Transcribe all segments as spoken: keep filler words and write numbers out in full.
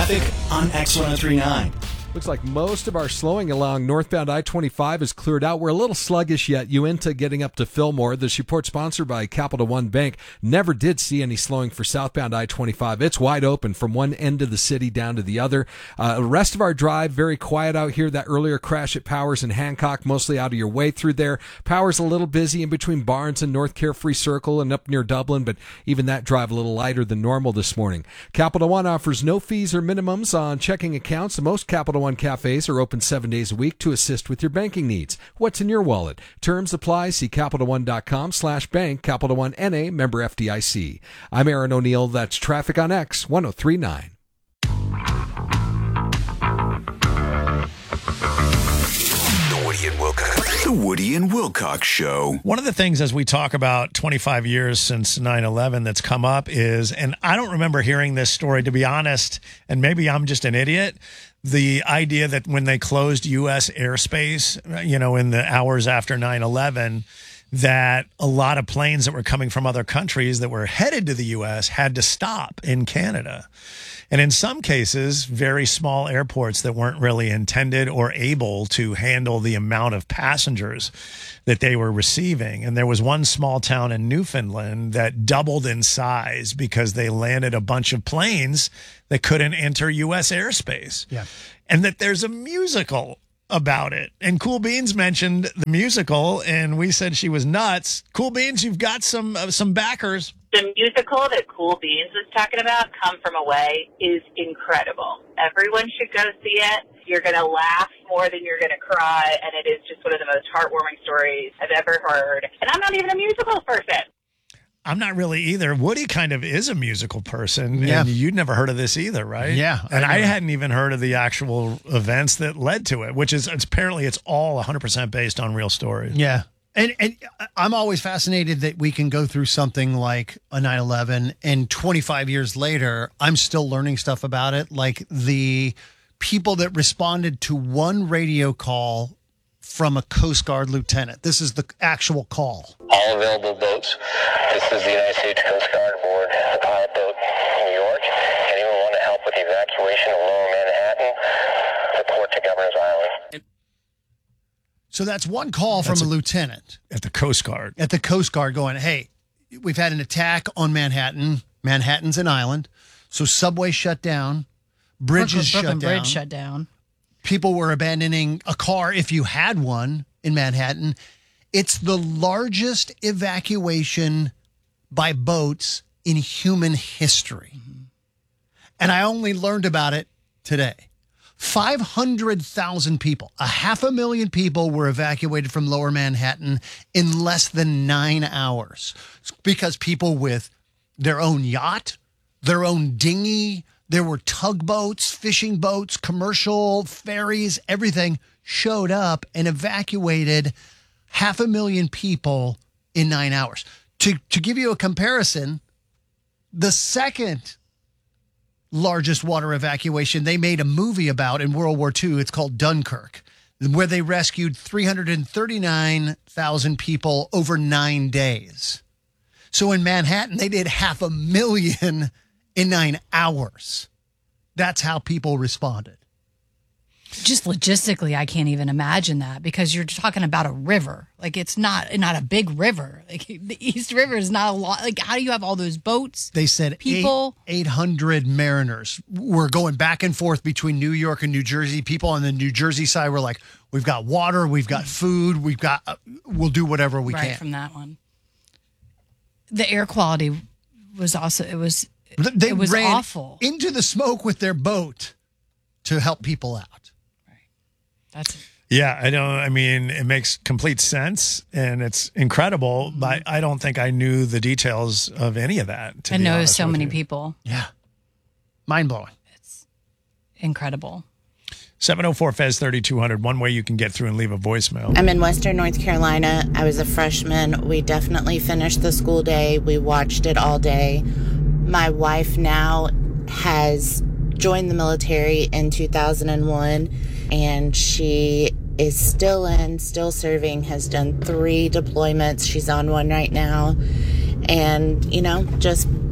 Traffic on X one oh three point nine. Looks like most of our slowing along northbound I twenty-five is cleared out. We're a little sluggish yet. Uinta getting up to Fillmore. This report sponsored by Capital One Bank. Never did see any slowing for southbound I twenty-five. It's wide open from one end of the city down to the other. Uh, the rest of our drive, very quiet out here. That earlier crash at Powers and Hancock, mostly out of your way through there. Powers a little busy in between Barnes and North Carefree Circle and up near Dublin, but even that drive a little lighter than normal this morning. Capital One offers no fees or minimums on checking accounts. Most Capital One cafes are open seven days a week to assist with your banking needs. What's in your wallet? Terms apply. See CapitalOne.com slash bank. Capital One N A, member F D I C. I'm Aaron O'Neill. That's Traffic on X one oh three point nine. The Woody and Wilcox. The Woody and Wilcox Show. One of the things as we talk about twenty-five years since nine eleven that's come up is, and I don't remember hearing this story, to be honest, and maybe I'm just an idiot, the idea that when they closed U S airspace, you know, in the hours after nine eleven, that a lot of planes that were coming from other countries that were headed to the U S had to stop in Canada. And in some cases, very small airports that weren't really intended or able to handle the amount of passengers that they were receiving. And there was one small town in Newfoundland that doubled in size because they landed a bunch of planes that couldn't enter U S airspace. Yeah. And that there's a musical about it. And Cool Beans mentioned the musical, and we said she was nuts. Cool Beans, you've got some uh, some backers. The musical that Cool Beans was talking about, Come From Away, is incredible. Everyone should go see it. You're going to laugh more than you're going to cry, and it is just one of the most heartwarming stories I've ever heard. And I'm not even a musical person. I'm not really either. Woody kind of is a musical person, yeah. and you'd never heard of this either, right? Yeah. And I, I hadn't even heard of the actual events that led to it, which is it's, apparently it's all one hundred percent based on real stories. Yeah. And and I'm always fascinated that we can go through something like a nine eleven, and twenty-five years later, I'm still learning stuff about it, like the people that responded to one radio call from a Coast Guard lieutenant. This is the actual call. All available boats. This is the United States Coast Guard aboard the pilot boat New York. Anyone want to help with the evacuation of Lower Manhattan? Report to Governor's Island. So that's one call That's from a, a lieutenant at the Coast Guard. at the Coast Guard going, hey, we've had an attack on Manhattan. Manhattan's an island. So subway shut down. Bridges Brooklyn, shut Brooklyn down. Bridge shut down. People were abandoning a car if you had one in Manhattan. It's the largest evacuation by boats in human history. Mm-hmm. And I only learned about it today. five hundred thousand people, a half a million people were evacuated from Lower Manhattan in less than nine hours because people with their own yacht, their own dinghy, there were tugboats, fishing boats, commercial ferries, everything showed up and evacuated half a million people in nine hours. To, to give you a comparison, the second largest water evacuation they made a movie about in World War Two, it's called Dunkirk, where they rescued three hundred thirty-nine thousand people over nine days. So in Manhattan, they did half a million in nine hours. That's how people responded. Just logistically, I can't even imagine that because you're talking about a river. Like it's not not a big river. Like the East River is not a lot. Like how do you have all those boats? They said people, eight hundred mariners were going back and forth between New York and New Jersey. People on the New Jersey side were like, "We've got water, we've got food, we've got, uh, we'll do whatever we right, can." From that one, the air quality was also it was they it was ran awful into the smoke with their boat to help people out. That's Yeah, I don't. I mean, it makes complete sense and it's incredible, Mm-hmm. but I don't think I knew the details of any of that. To I be know honest so with many you. people. Yeah, mind blowing. It's incredible. seven oh four F E Z thirty-two hundred. One way you can get through and leave a voicemail. I'm in Western North Carolina. I was a freshman. We definitely finished the school day. We watched it all day. My wife now has joined the military in two thousand one, and she is still in, still serving, has done three deployments. She's on one right now. And, you know, just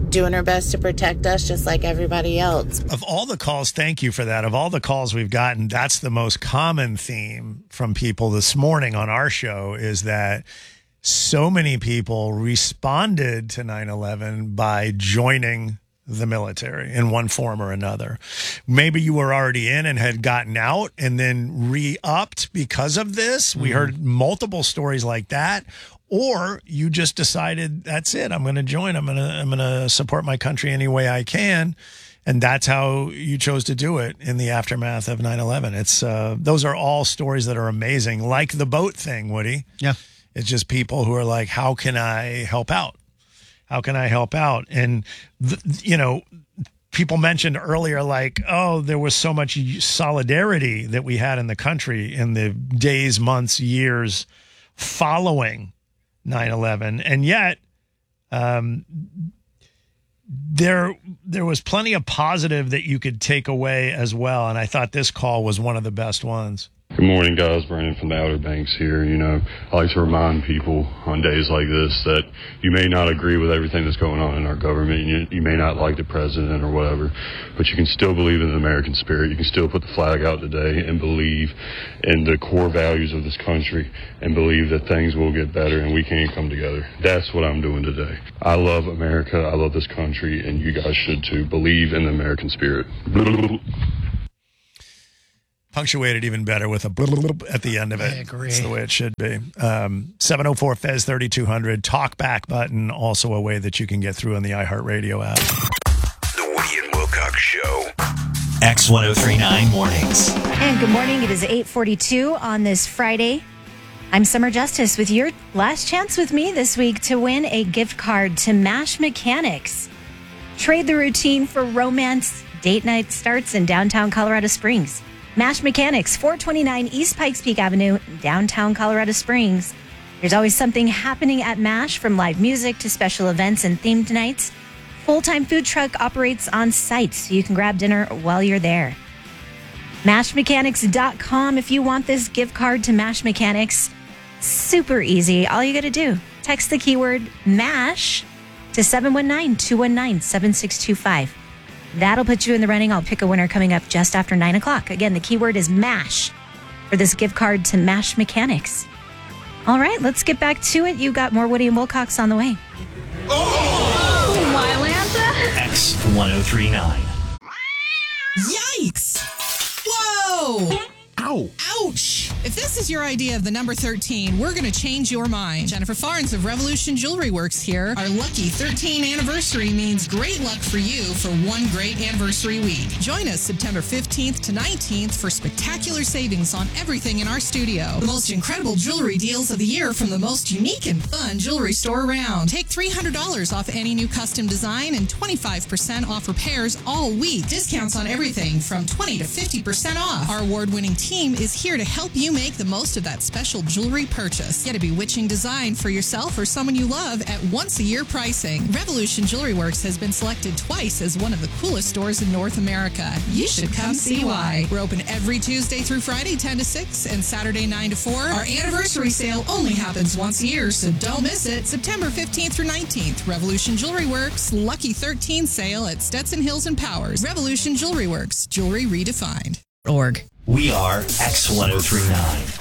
doing her best to protect us just like everybody else. Of all the calls, thank you for that. Of all the calls we've gotten, that's the most common theme from people this morning on our show, is that so many people responded to nine eleven by joining the military in one form or another. Maybe you were already in and had gotten out and then re-upped because of this. We mm-hmm. heard multiple stories like that. Or you just decided, that's it, I'm going to join. I'm going to I'm going to support my country any way I can. And that's how you chose to do it in the aftermath of nine eleven. It's uh, those are all stories that are amazing, like the boat thing, Woody. Yeah. It's just people who are like, how can I help out? How can I help out? And, th- you know, people mentioned earlier, like, oh, there was so much solidarity that we had in the country in the days, months, years following nine eleven. And yet, um, there there was plenty of positive that you could take away as well. And I thought this call was one of the best ones. Good morning, guys. Brandon from the Outer Banks here. You know, I like to remind people on days like this that you may not agree with everything that's going on in our government. You, you may not like the president or whatever, but you can still believe in the American spirit. You can still put the flag out today and believe in the core values of this country and believe that things will get better and we can come together. That's what I'm doing today. I love America. I love this country, and you guys should too. Believe in the American spirit. Punctuated even better with a at the end of it. I agree. That's the way it should be. Um, seven oh four Fez thirty-two hundred, talk back button, also a way that you can get through on the iHeartRadio app. The Woody and Wilcox Show. X ten thirty-nine Mornings. And good morning. It is eight forty-two on this Friday. I'm Summer Justice with your last chance with me this week to win a gift card to MASH Mechanics. Trade the routine for romance. Date night starts in downtown Colorado Springs. MASH Mechanics, four twenty-nine East Pikes Peak Avenue, downtown Colorado Springs. There's always something happening at MASH, from live music to special events and themed nights. Full-time food truck operates on site, so you can grab dinner while you're there. mash mechanics dot com if you want this gift card to MASH Mechanics. Super easy. All you got to do, text the keyword MASH to seven one nine, two one nine, seven six two five. That'll put you in the running. I'll pick a winner coming up just after nine o'clock. Again, the keyword is MASH for this gift card to MASH Mechanics. All right, let's get back to it. You got more Woody and Wilcox on the way. Oh, Mylanta. X ten thirty-nine. Yikes! Whoa! Ow. Ouch! If this is your idea of the number thirteen, we're going to change your mind. Jennifer Farnes of Revolution Jewelry Works here. Our lucky thirteen anniversary means great luck for you for one great anniversary week. Join us September fifteenth to nineteenth for spectacular savings on everything in our studio. The most incredible jewelry deals of the year from the most unique and fun jewelry store around. Take three hundred dollars off any new custom design and twenty-five percent off repairs all week. Discounts on everything from twenty to fifty percent off. Our award-winning team is here to help you make the most of that special jewelry purchase. Get a bewitching design for yourself or someone you love at once-a-year pricing. Revolution Jewelry Works has been selected twice as one of the coolest stores in North America. You should come see why. We're open every Tuesday through Friday, ten to six, and Saturday, nine to four. Our anniversary sale only happens once a year, so don't miss it. September fifteenth through nineteenth, Revolution Jewelry Works, Lucky thirteen sale at Stetson Hills and Powers. Revolution Jewelry Works, jewelry redefined. Org. We are X ten thirty-nine.